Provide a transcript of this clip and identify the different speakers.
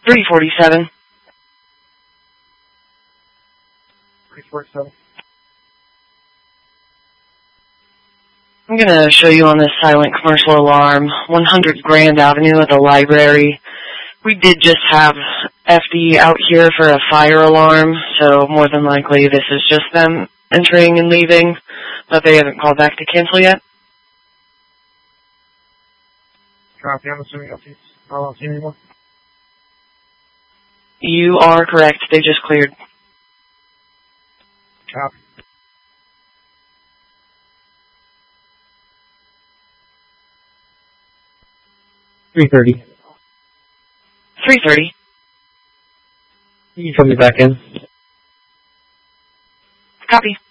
Speaker 1: 347.
Speaker 2: 347.
Speaker 1: I'm going to show you on this silent commercial alarm, 100 Grand Avenue at the library. We did just have FD out here for a fire alarm, so more than likely this is just them entering and leaving, but they haven't called back to cancel yet.
Speaker 2: Copy, I'm assuming I don't see anyone.
Speaker 1: You are correct. They just cleared.
Speaker 2: Copy.
Speaker 3: $330.
Speaker 1: 330.
Speaker 3: You can put me back in.
Speaker 1: Copy.